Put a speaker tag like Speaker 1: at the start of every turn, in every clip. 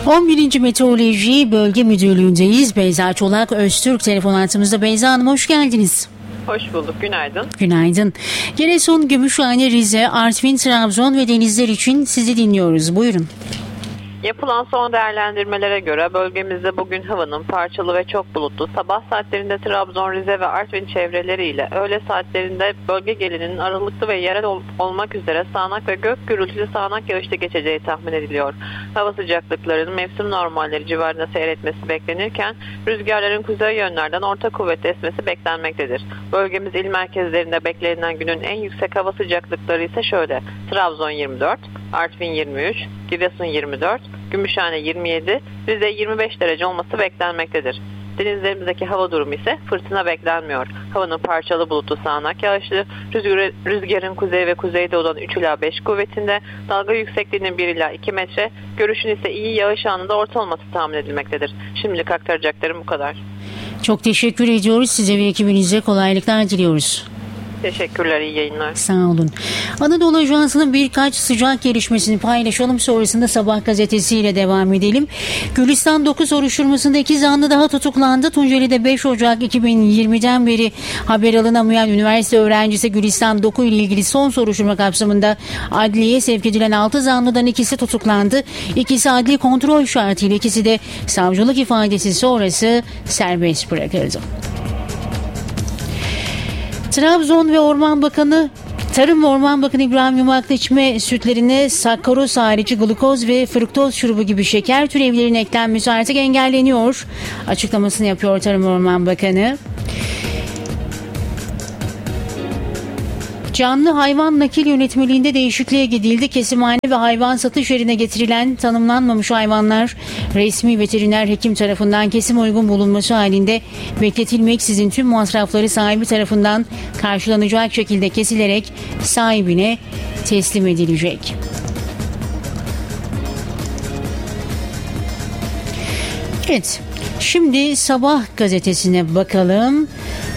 Speaker 1: 11. Meteoroloji Bölge Müdürlüğü'ndeyiz. Beyza Çolak Öztürk telefon hattımızda. Beyza Hanım hoş geldiniz.
Speaker 2: Hoş bulduk. Günaydın.
Speaker 1: Günaydın. Giresun, Gümüşhane, Rize, Artvin, Trabzon ve denizler için sizi dinliyoruz. Buyurun.
Speaker 2: Yapılan son değerlendirmelere göre bölgemizde bugün havanın parçalı ve çok bulutlu, sabah saatlerinde Trabzon, Rize ve Artvin çevreleriyle, öğle saatlerinde bölge genelinin aralıklı ve yerel olmak üzere sağanak ve gök gürültülü sağanak yağışlı geçeceği tahmin ediliyor. Hava sıcaklıklarının mevsim normalleri civarında seyretmesi beklenirken rüzgarların kuzey yönlerden orta kuvvetli esmesi beklenmektedir. Bölgemiz il merkezlerinde beklenen günün en yüksek hava sıcaklıkları ise şöyle: Trabzon 24, Artvin 23, Giresun 24, Gümüşhane 27, Rize 25 derece olması beklenmektedir. Denizlerimizdeki hava durumu ise fırtına beklenmiyor. Havanın parçalı bulutlu sağanak yağışlı, rüzgarın kuzey ve kuzeydoğudan 3 ila 5 kuvvetinde, dalga yüksekliğinin 1 ila 2 metre, görüşün ise iyi yağış anında orta olması tahmin edilmektedir. Şimdilik aktaracaklarım bu kadar.
Speaker 1: Çok teşekkür ediyoruz. Size ve ekibinize kolaylıklar diliyoruz.
Speaker 2: Teşekkürler, iyi yayınlar.
Speaker 1: Sağ olun. Anadolu Ajansı'nın birkaç sıcak gelişmesini paylaşalım. Sonrasında Sabah gazetesiyle devam edelim. Gülistan 9 soruşturmasında 2 zanlı daha tutuklandı. Tunceli'de 5 Ocak 2020'den beri haber alınamayan üniversite öğrencisi Gülistan 9 ile ilgili son soruşturma kapsamında adliyeye sevk edilen 6 zanlıdan ikisi tutuklandı. İkisi adli kontrol şartıyla, ikisi de savcılık ifadesi sonrası serbest bırakıldı. Trabzon ve Orman Bakanı Tarım ve Orman Bakanı İbrahim Yumaklı içme sütlerine sakkaroz harici glukoz ve fruktoz şurubu gibi şeker türevlerinin eklenmesi artık engelleniyor. Açıklamasını yapıyor Tarım ve Orman Bakanı. Canlı hayvan nakil yönetmeliğinde değişikliğe gidildi. Kesimhane ve hayvan satış yerine getirilen tanımlanmamış hayvanlar resmi veteriner hekim tarafından kesim uygun bulunması halinde bekletilmeksizin tüm masrafları sahibi tarafından karşılanacak şekilde kesilerek sahibine teslim edilecek. Evet, şimdi Sabah gazetesine bakalım.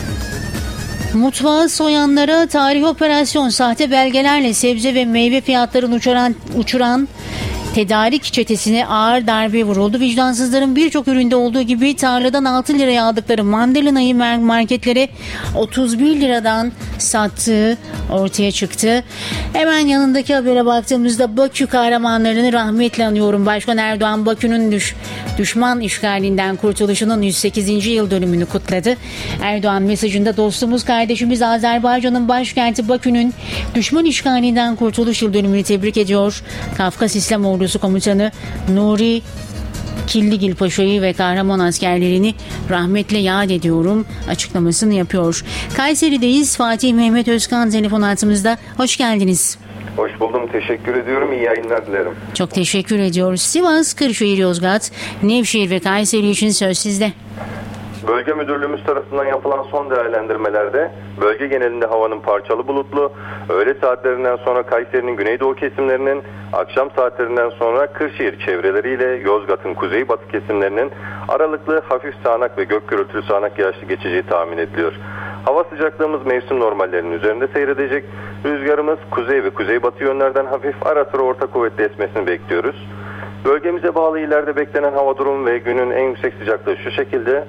Speaker 1: Mutfağı soyanlara tarihi operasyon, sahte belgelerle sebze ve meyve fiyatlarını uçuran tedarik çetesine ağır darbe vuruldu. Vicdansızların birçok üründe olduğu gibi tarladan 6 liraya aldıkları mandalinayı marketlere 31 liradan sattığı ortaya çıktı. Hemen yanındaki habere baktığımızda Bakü kahramanlarını rahmetle anıyorum. Başkan Erdoğan Bakü'nün düşman işgalinden kurtuluşunun 108. yıl dönümünü kutladı. Erdoğan mesajında dostumuz, kardeşimiz Azerbaycan'ın başkenti Bakü'nün düşman işgalinden kurtuluş yıl dönümünü tebrik ediyor. Kafkas İslam Ordusu Komutanı Nuri Killigil Paşa'yı ve kahraman askerlerini rahmetle yad ediyorum açıklamasını yapıyor. Kayseri'deyiz. Fatih Mehmet Özkan telefon hattımızda. Hoş geldiniz.
Speaker 3: Hoş buldum. Teşekkür ediyorum. İyi yayınlar dilerim.
Speaker 1: Çok teşekkür ediyoruz. Sivas, Kırşehir, Yozgat, Nevşehir ve Kayseri için söz sizde.
Speaker 3: Bölge Müdürlüğümüz tarafından yapılan son değerlendirmelerde bölge genelinde havanın parçalı bulutlu, öğle saatlerinden sonra Kayseri'nin güneydoğu kesimlerinin, akşam saatlerinden sonra Kırşehir çevreleriyle Yozgat'ın kuzeybatı kesimlerinin aralıklı hafif sağanak ve gök gürültülü sağanak yağışlı geçeceği tahmin ediliyor. Hava sıcaklığımız mevsim normallerinin üzerinde seyredecek. Rüzgarımız kuzey ve kuzeybatı yönlerden hafif, ara sıra orta kuvvetli esmesini bekliyoruz. Bölgemize bağlı illerde beklenen hava durumu ve günün en yüksek sıcaklığı şu şekilde.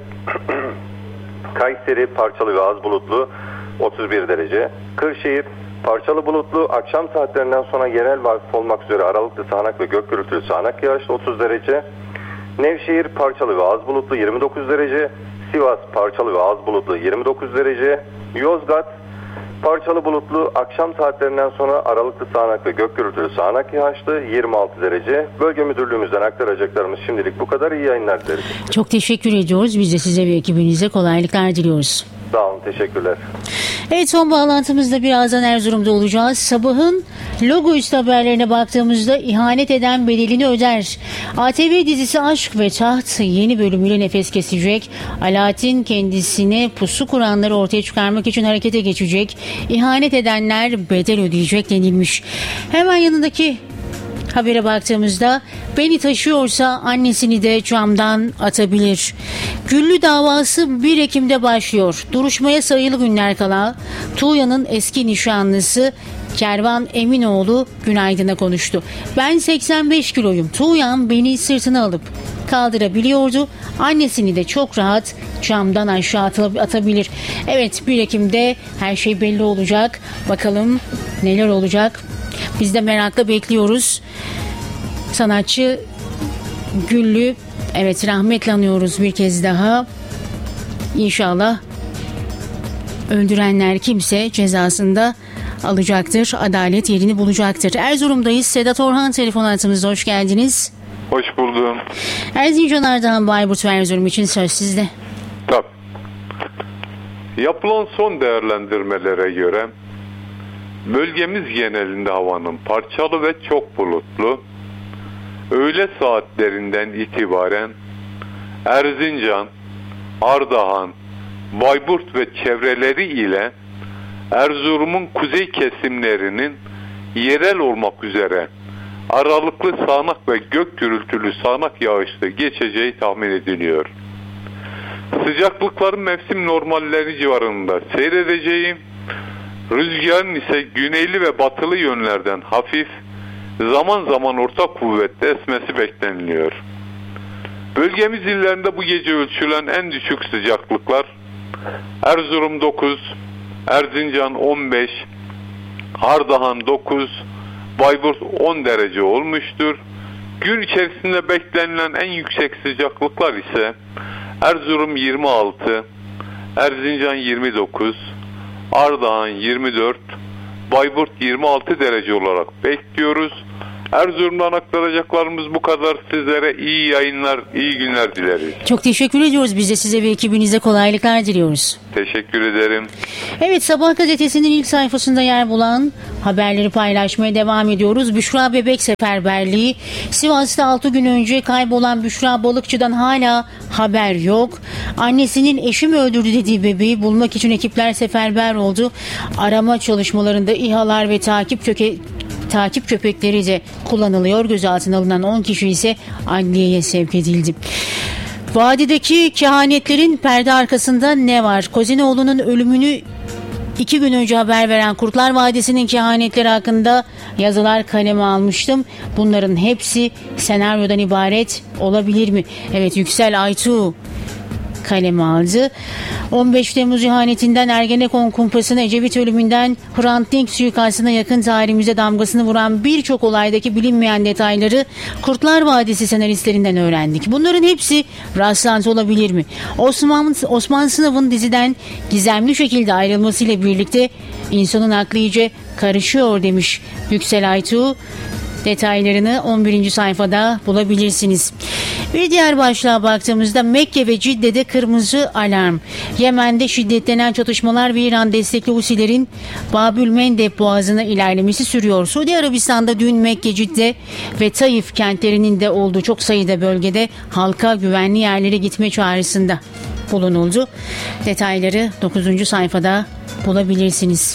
Speaker 3: Kayseri parçalı ve az bulutlu 31 derece. Kırşehir parçalı bulutlu, akşam saatlerinden sonra yerel vakıf olmak üzere aralıklı sağanak ve gök gürültülü sağanak yağışlı 30 derece. Nevşehir parçalı ve az bulutlu 29 derece. Sivas parçalı ve az bulutlu 29 derece. Yozgat parçalı bulutlu, akşam saatlerinden sonra aralıklı sağanak ve gök gürültülü sağanak yağışlı 26 derece. Bölge müdürlüğümüzden aktaracaklarımız şimdilik bu kadar. İyi yayınlar dileriz.
Speaker 1: Çok teşekkür ediyoruz. Biz de size ve ekibinize kolaylıklar diliyoruz.
Speaker 3: Sağ olun, teşekkürler.
Speaker 1: Evet, son bağlantımızda birazdan Erzurum'da olacağız. Sabahın logo üstü haberlerine baktığımızda ihanet eden bedelini öder. ATV dizisi Aşk ve Taht yeni bölümüyle nefes kesecek. Alaaddin kendisine pusu kuranları ortaya çıkarmak için harekete geçecek. İhanet edenler bedel ödeyecek denilmiş. Hemen yanındaki habere baktığımızda beni taşıyorsa annesini de camdan atabilir. Güllü davası 1 Ekim'de başlıyor. Duruşmaya sayılı günler kala Tuğya'nın eski nişanlısı Kervan Eminoğlu günaydına konuştu. Ben 85 kiloyum. Tuğyan beni sırtına alıp kaldırabiliyordu. Annesini de çok rahat camdan aşağı atabilir. Evet, 1 Ekim'de her şey belli olacak. Bakalım neler olacak. Biz de merakla bekliyoruz. Sanatçı Güllü, evet, rahmetle anıyoruz bir kez daha. İnşallah öldürenler kimse cezasında alacaktır. Adalet yerini bulacaktır. Erzurum'dayız. Sedat Orhan telefon hattımızda. Hoş geldiniz.
Speaker 4: Hoş buldum.
Speaker 1: Erzincan Ardahan Bayburt ve Erzurum için söz sizde.
Speaker 4: Tabii. Yapılan son değerlendirmelere göre bölgemiz genelinde havanın parçalı ve çok bulutlu. Öğle saatlerinden itibaren Erzincan, Ardahan, Bayburt ve çevreleri ile Erzurum'un kuzey kesimlerinin yerel olmak üzere aralıklı sağanak ve gök gürültülü sağanak yağışlı geçeceği tahmin ediliyor. Sıcaklıkların mevsim normalleri civarında seyredeceği, rüzgarın ise güneyli ve batılı yönlerden hafif, zaman zaman orta kuvvetli esmesi bekleniliyor. Bölgemiz illerinde bu gece ölçülen en düşük sıcaklıklar Erzurum 9, Erzincan 15, Ardahan 9, Bayburt 10 derece olmuştur. Gün içerisinde beklenilen en yüksek sıcaklıklar ise Erzurum 26, Erzincan 29, Ardahan 24, Bayburt 26 derece olarak bekliyoruz. Erzurum'dan aktaracaklarımız bu kadar. Sizlere iyi yayınlar, iyi günler dileriz.
Speaker 1: Çok teşekkür ediyoruz. Biz de size ve ekibinize kolaylıklar diliyoruz.
Speaker 4: Teşekkür ederim.
Speaker 1: Evet, Sabah gazetesinin ilk sayfasında yer bulan haberleri paylaşmaya devam ediyoruz. Büşra bebek seferberliği. Sivas'ta 6 gün önce kaybolan Büşra Balıkçı'dan hala haber yok. Annesinin eşim öldürdü dediği bebeği bulmak için ekipler seferber oldu. Arama çalışmalarında İHA'lar ve takip köpekleri de kullanılıyor. Gözaltına alınan 10 kişi ise adliyeye sevk edildi. Vadideki kehanetlerin perde arkasında ne var? Kozinoğlu'nun ölümünü 2 gün önce haber veren Kurtlar Vadisi'nin kehanetleri hakkında yazılar kaleme almıştım. Bunların hepsi senaryodan ibaret olabilir mi? Evet, Yüksel Aytuğ kaleme aldı. 15 Temmuz ihanetinden Ergenekon kumpasına, Ecevit ölümünden Hrant Dink suikastına yakın tarihimize damgasını vuran birçok olaydaki bilinmeyen detayları Kurtlar Vadisi senaristlerinden öğrendik. Bunların hepsi rastlantı olabilir mi? Osman Sınav'ın diziden gizemli şekilde ayrılmasıyla birlikte insanın aklı iyice karışıyor demiş Yüksel Aytuğ. Detaylarını 11. sayfada bulabilirsiniz. Bir diğer başlığa baktığımızda Mekke ve Cidde'de kırmızı alarm. Yemen'de şiddetlenen çatışmalar ve İran destekli Husilerin Babül Mendeb boğazına ilerlemesi sürüyor. Suudi Arabistan'da dün Mekke, Cidde ve Taif kentlerinin de olduğu çok sayıda bölgede halka güvenli yerlere gitme çağrısında bulunuldu. Detayları 9. sayfada bulabilirsiniz.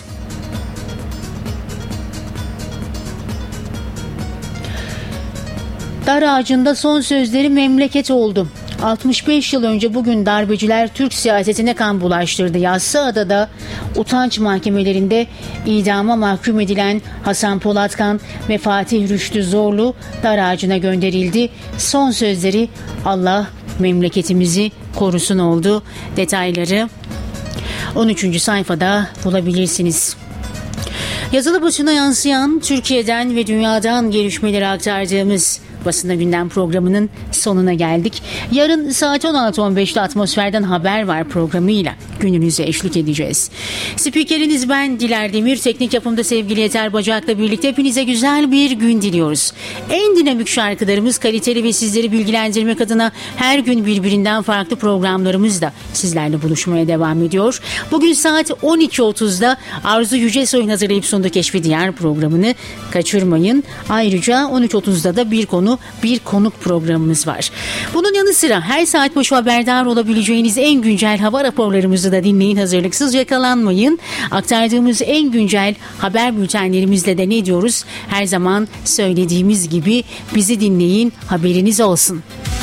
Speaker 1: Dar ağacında son sözleri memleket oldu. 65 yıl önce bugün darbeciler Türk siyasetine kan bulaştırdı. Yassıada'da utanç mahkemelerinde idama mahkum edilen Hasan Polatkan ve Fatih Rüştü Zorlu dar ağacına gönderildi. Son sözleri Allah memleketimizi korusun oldu. Detayları 13. sayfada bulabilirsiniz. Yazılı basına yansıyan Türkiye'den ve dünyadan gelişmeleri aktardığımız Basına Gündem programının sonuna geldik. Yarın saat 16.15'te Atmosfer'den Haber Var programıyla gününüze eşlik edeceğiz. Spikeriniz ben Diler Demir. Teknik yapımda sevgili Yeter Bacak'la birlikte hepinize güzel bir gün diliyoruz. En dinamik şarkılarımız, kaliteli ve sizleri bilgilendirmek adına her gün birbirinden farklı programlarımız da sizlerle buluşmaya devam ediyor. Bugün saat 12.30'da Arzu Yücesoy'un hazırlayıp sunduğu Keşfi Diyar programını kaçırmayın. Ayrıca 13.30'da da bir konuk programımız var. Bunun yanı sıra her saat başı haberdar olabileceğiniz en güncel hava raporlarımızı da dinleyin. Hazırlıksız yakalanmayın. Aktardığımız en güncel haber bültenlerimizle de ne diyoruz? Her zaman söylediğimiz gibi bizi dinleyin, haberiniz olsun.